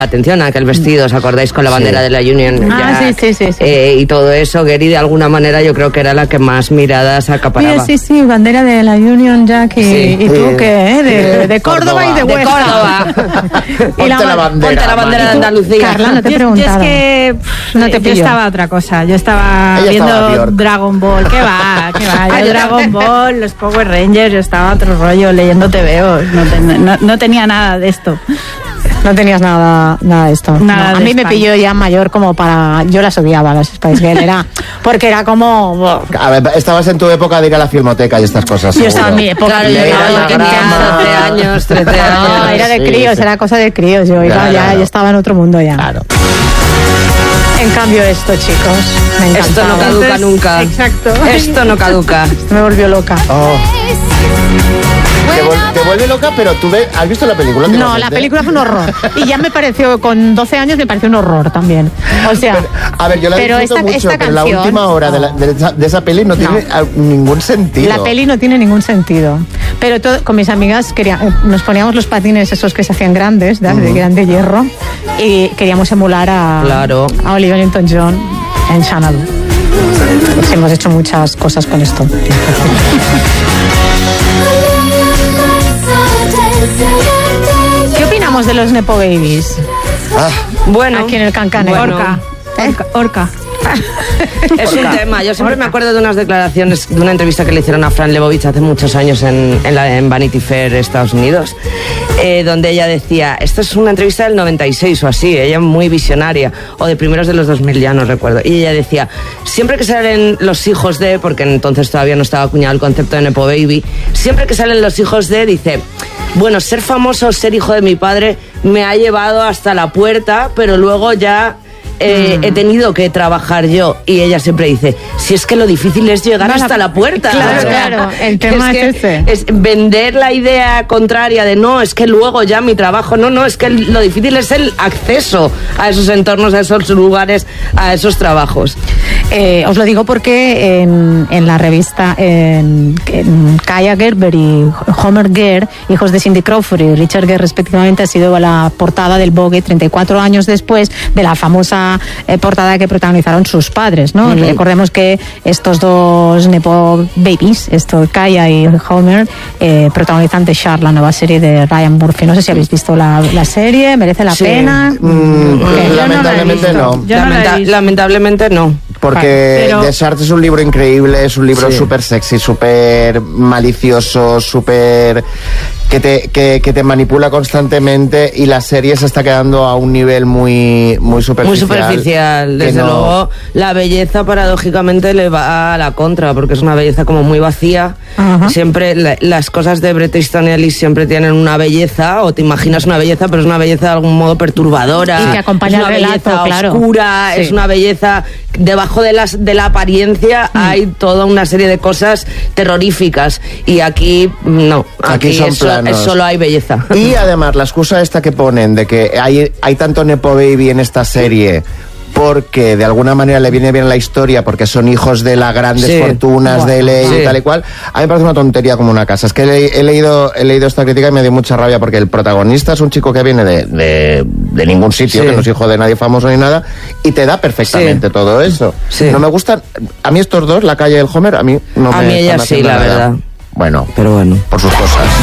atención a aquel vestido, ¿os acordáis? Con la bandera de la Union Jack, sí. y todo eso. Gary de alguna manera yo creo que era la que más miradas acaparaba. Sí, bandera de la Union Jack y tú que de Córdoba y de Huesca. De Córdoba. Ponte la bandera de Andalucía. Carla, no te he preguntado. Yo es que no te yo estaba otra cosa. Yo estaba viendo Dragon Ball. ¿Qué va? Yo Dragon Ball, los Power Rangers, yo estaba otro rollo leyendo TVOs. No tenía nada de esto. No tenías nada de esto. Nada no, a de mí me Spice. pilló ya mayor como para... Yo las odiaba, las Spice Girls, porque era como... A ver, estabas en tu época de ir a la filmoteca y estas cosas. Yo estaba en mi época. Claro, yo tenía 13 años. No, era de críos, era cosa de críos. Yo estaba en otro mundo ya. Claro. En cambio esto, chicos, me encantaba. Esto no caduca nunca. Exacto. Esto no caduca. Esto me volvió loca. Oh. Te vuelve loca, pero tú has visto la película. No, la película fue un horror. Y ya me pareció, con 12 años me pareció un horror también. O sea, a ver, yo la disfruto mucho, pero la última hora de esa peli no tiene ningún sentido. La peli no tiene ningún sentido. Pero con mis amigas nos poníamos los patines esos que se hacían grandes, que eran de hierro, y queríamos emular a Olivia Newton-John en Xanadu. Pues hemos hecho muchas cosas con esto. ¿Qué opinamos de los Nepo Babies? Bueno, aquí en el Cancané. Orca. Es un tema. Yo siempre me acuerdo de unas declaraciones, de una entrevista que le hicieron a Fran Lebowitz hace muchos años en Vanity Fair, Estados Unidos, donde ella decía, esta es una entrevista del 96 o así, ella muy visionaria, o de primeros de los 2000, ya no recuerdo, y ella decía, siempre que salen los hijos de, porque entonces todavía no estaba acuñado el concepto de Nepo Baby, siempre que salen los hijos de, dice, bueno, ser famoso, ser hijo de mi padre, me ha llevado hasta la puerta, pero luego ya... he tenido que trabajar yo. Y ella siempre dice, si es que lo difícil es llegar hasta la puerta. Claro, el tema es ese. Es vender la idea contraria de no, es que luego ya mi trabajo, no, es que lo difícil es el acceso a esos entornos, a esos lugares, a esos trabajos. Os lo digo porque en la revista Kaya Gerber y Homer Gere, hijos de Cindy Crawford y Richard Gere respectivamente, ha sido la portada del Vogue 34 años después de la famosa portada que protagonizaron sus padres, ¿no? Recordemos que estos dos Nepo Babies, Kaya y Homer, protagonizan The Shard, la nueva serie de Ryan Murphy. No sé si habéis visto la serie, ¿merece la pena? Lamentablemente no. Lamentablemente no. Porque The Shard es un libro increíble, es un libro súper sexy, súper malicioso, súper... Que te manipula constantemente, y la serie se está quedando a un nivel muy superficial. Muy superficial, desde luego. La belleza paradójicamente le va a la contra, porque es una belleza como muy vacía. Siempre las cosas de Bret Easton Ellis siempre tienen una belleza, o te imaginas una belleza, pero es una belleza de algún modo perturbadora. Y que acompaña es una el relato, belleza oscura, es una belleza... Debajo de la apariencia hay toda una serie de cosas terroríficas, y aquí no, aquí son planos. Solo hay belleza. Y además la excusa esta que ponen de que hay tanto Nepo Baby en esta serie porque de alguna manera le viene bien la historia, porque son hijos de las grandes fortunas de LA y tal y cual, a mí me parece una tontería como una casa. Es que he leído esta crítica y me dio mucha rabia, porque el protagonista es un chico que viene de ningún sitio, que no es hijo de nadie famoso ni nada, y te da perfectamente todo eso. No me gustan, a mí estos dos, la Kaya y el Homer, a mí no me... A mí ella sí, la verdad. Bueno, pero bueno, por sus cosas.